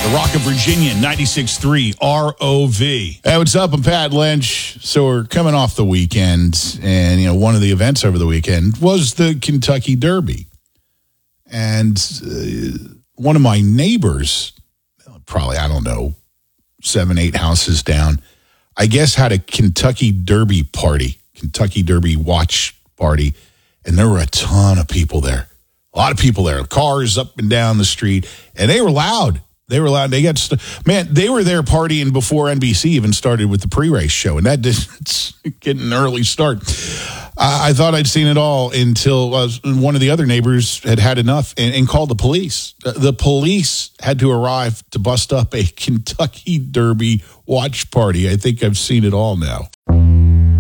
The Rock of Virginia, 96.3 ROV. Hey, what's up? I'm Pat Lynch. So we're coming off the weekend, and, one of the events over the weekend was the Kentucky Derby. And one of my neighbors, probably, 7, 8 houses down, I guess had a Kentucky Derby party, Kentucky Derby watch party, and there were a ton of people there. A lot of people there, cars up and down the street, and they were loud. They were loud. They were there partying before NBC even started with the pre-race show, and that it's getting an early start. I thought I'd seen it all until one of the other neighbors had enough and called the police. The police had to arrive to bust up a Kentucky Derby watch party. I think I've seen it all now.